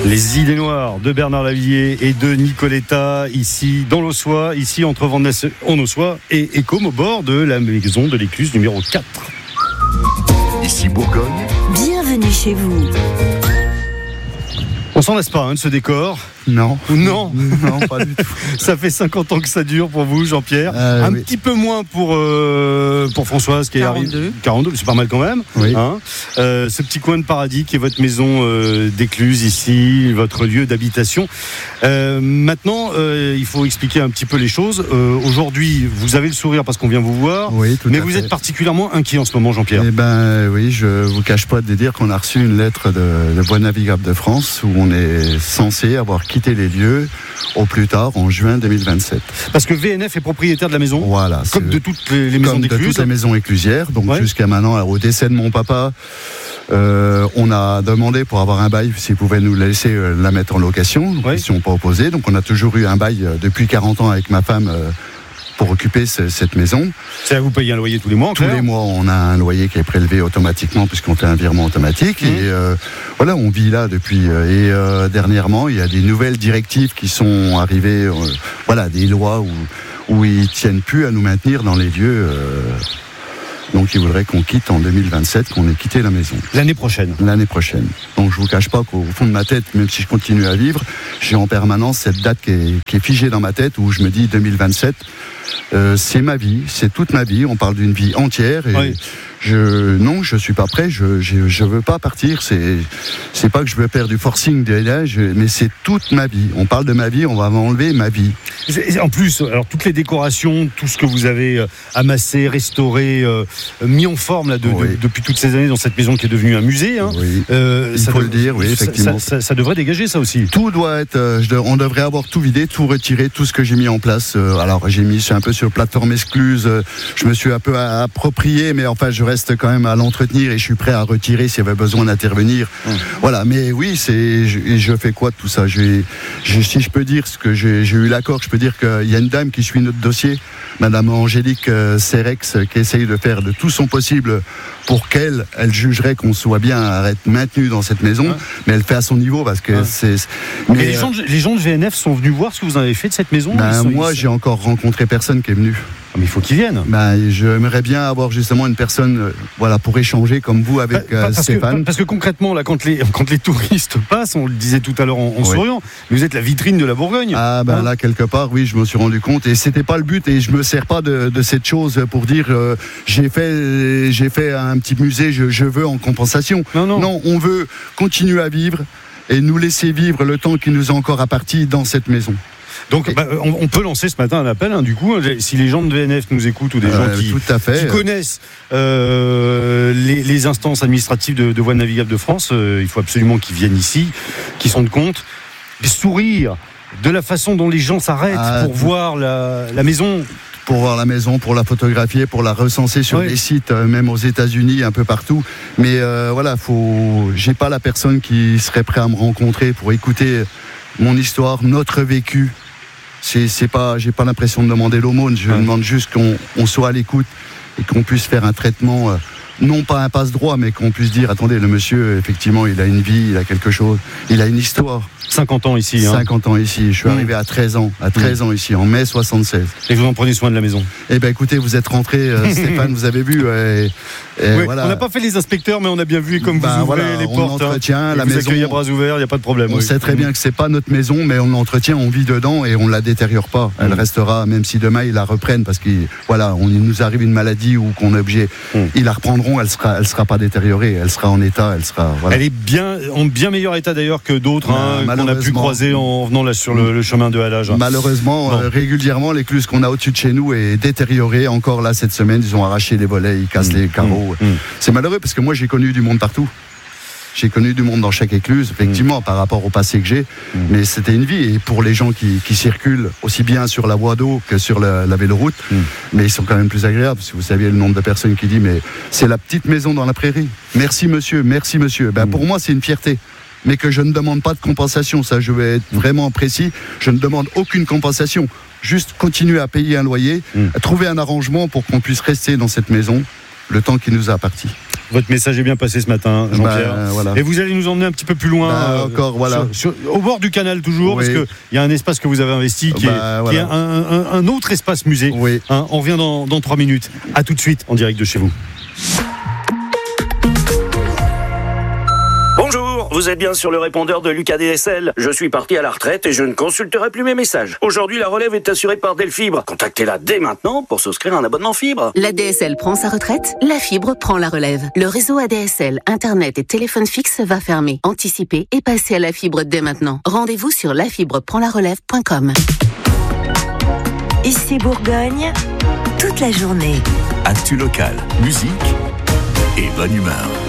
Les Idées Noires de Bernard Lavilliers et de Nicoletta, ici dans l'Aussois, ici entre Vannes-en-Aussois et Écôme, au bord de la maison de l'Écluse numéro 4. Ici Bourgogne. Bienvenue chez vous. On s'en lasse pas de ce décor. Non, pas du tout. Ça fait 50 ans que ça dure pour vous, Jean-Pierre. Oui. Petit peu moins pour Françoise qui 42. 42, c'est pas mal quand même. Oui. Ce petit coin de paradis qui est votre maison d'Écluse ici, votre lieu d'habitation. Maintenant, il faut expliquer un petit peu les choses. Aujourd'hui, vous avez le sourire parce qu'on vient vous voir. Oui, tout mais à vous fait. êtes particulièrement inquiet en ce moment, Jean-Pierre. Eh ben oui, je vous cache pas de dire qu'on a reçu une lettre de Voies navigables de France où on est censé avoir quitté les lieux au plus tard en juin 2027. Parce que VNF est propriétaire de la maison. Voilà. Comme de toutes les maisons Comme de d'Écluse. toutes les maisons éclusières. Donc Ouais. jusqu'à maintenant, au décès de mon papa, on a demandé pour avoir un bail s'ils pouvaient nous laisser la mettre en location. Donc, Ouais. ils ne sont pas opposés. Donc on a toujours eu un bail depuis 40 ans avec ma femme pour occuper cette maison. C'est à vous payer un loyer tous les mois. en Tous clair. les mois, on a un loyer qui est prélevé automatiquement puisqu'on fait un virement automatique. Et voilà, on vit là depuis. Dernièrement, il y a des nouvelles directives qui sont arrivées. Voilà, des lois où ils tiennent plus à nous maintenir dans les lieux. Donc, ils voudraient qu'on quitte en 2027, qu'on ait quitté la maison. L'année prochaine. L'année prochaine. Donc je vous cache pas qu'au fond de ma tête, même si je continue à vivre, j'ai en permanence cette date qui est figée dans ma tête où je me dis 2027, c'est ma vie, c'est toute ma vie. On parle d'une vie entière et Oui. non, je suis pas prêt. Je veux pas partir. C'est pas que je veux faire du forcing mais c'est toute ma vie. On parle de ma vie, on va m'enlever ma vie. En plus, alors toutes les décorations, tout ce que vous avez amassé, restauré, mis en forme là, Oui. depuis toutes ces années dans cette maison qui est devenue un musée. Oui. Il Ça faut le dire, oui, effectivement. Ça devrait dégager ça aussi. Tout doit être. On devrait avoir tout vidé, tout retiré, tout ce que j'ai mis en place. Alors j'ai mis un peu sur plateforme excluse. Je me suis un peu approprié, mais enfin je reste quand même à l'entretenir et je suis prêt à retirer s'il y avait besoin d'intervenir. Voilà. Mais oui, je fais quoi de tout ça si je peux dire ce que j'ai eu l'accord, je peux dire qu'il y a une dame qui suit notre dossier, Madame Angélique Serex, qui essaye de faire de tout son possible pour qu'elle jugerait qu'on soit bien maintenu dans cette maison, mais elle fait à son niveau parce que Mais les gens de VNF sont venus voir ce que vous avez fait de cette maison. Moi, j'ai encore rencontré personne qui est venu. Mais il faut qu'ils viennent. J'aimerais bien avoir justement une personne, pour échanger comme vous avec Stéphane. Parce que concrètement, là, quand les touristes passent, on le disait tout à l'heure en souriant, mais vous êtes la vitrine de la Bourgogne. Là, quelque part, oui, je me suis rendu compte. Et c'était pas le but. Et je me sers pas de cette chose pour dire j'ai fait un petit musée, je veux en compensation. Non, on veut continuer à vivre et nous laisser vivre le temps qui nous est encore apparti dans cette maison. Donc on peut lancer ce matin un appel, du coup, si les gens de VNF nous écoutent ou des gens qui connaissent les instances administratives de Voies navigables de France, il faut absolument qu'ils viennent ici, qu'ils se rendent compte, sourire de la façon dont les gens s'arrêtent pour voir la maison. Pour voir la maison, pour la photographier, pour la recenser sur des sites, même aux États-Unis, un peu partout. Mais j'ai pas la personne qui serait prêt à me rencontrer pour écouter mon histoire, notre vécu. J'ai pas l'impression de demander l'aumône. Je demande juste qu'on soit à l'écoute et qu'on puisse faire un traitement, non pas un passe-droit, mais qu'on puisse dire, attendez, le monsieur, effectivement, il a une vie, il a quelque chose, il a une histoire. 50 ans ici. 50 ans ici. Je suis arrivé à 13 ans ici, en mai 76. Et vous en prenez soin de la maison? Eh bien, écoutez, vous êtes rentré, Stéphane, vous avez vu. Voilà. On n'a pas fait les inspecteurs, mais on a bien vu comme vous ouvrez les portes. On entretient la vous maison. accueillez à bras ouverts, il n'y a pas de problème. On sait très bien que c'est pas notre maison, mais on l'entretient, on vit dedans et on la détériore pas. Elle restera, même si demain ils la reprennent, parce qu'il nous arrive une maladie ou qu'on est obligé, ils la reprendront. Elle sera pas détériorée, elle sera en état, elle sera. Voilà. Elle est en bien meilleur état d'ailleurs que d'autres qu'on a pu croiser en venant là sur le chemin de halage. Malheureusement, régulièrement, l'écluse qu'on a au-dessus de chez nous est détériorée. Encore là cette semaine, ils ont arraché les volets, ils cassent les carreaux. C'est malheureux parce que moi j'ai connu du monde partout. J'ai connu du monde dans chaque écluse, effectivement, par rapport au passé que j'ai. Mais c'était une vie. Et pour les gens qui circulent aussi bien sur la voie d'eau que sur la véloroute, mais ils sont quand même plus agréables. Si vous saviez le nombre de personnes qui disent, mais c'est la petite maison dans la prairie. Merci monsieur, merci monsieur. Pour moi, c'est une fierté. Mais que je ne demande pas de compensation. Ça, je vais être vraiment précis. Je ne demande aucune compensation. Juste continuer à payer un loyer, à trouver un arrangement pour qu'on puisse rester dans cette maison le temps qui nous a apparti. votre message est bien passé ce matin, Jean-Pierre. Voilà. Et vous allez nous emmener un petit peu plus loin. Encore, voilà. Au bord du canal toujours, Oui. parce qu'il y a un espace que vous avez investi qui est un autre espace musée. Oui. On revient dans 3 minutes. À tout de suite en direct de chez vous. Bonjour, vous êtes bien sur le répondeur de Lucas DSL. Je suis parti à la retraite et je ne consulterai plus mes messages. Aujourd'hui, la relève est assurée par Delfibre. Contactez-la dès maintenant pour souscrire un abonnement fibre. La DSL prend sa retraite, la fibre prend la relève. Le réseau ADSL, Internet et téléphone fixe va fermer. Anticipez et passez à la fibre dès maintenant. Rendez-vous sur lafibreprendlarelève.com. Ici Bourgogne, toute la journée. Actu local, musique et bonne humeur.